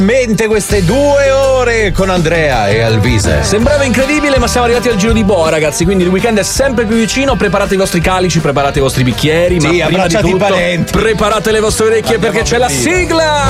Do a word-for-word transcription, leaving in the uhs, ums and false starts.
mente queste due ore con Andrea e Alvise. Sembrava incredibile, ma siamo arrivati al giro di boa, ragazzi. Quindi il weekend è sempre più vicino. Preparate i vostri calici, preparate i vostri bicchieri. Sì, ma prima di abbracciate tutto, i parenti. preparate le vostre orecchie Andiamo perché c'è la sigla.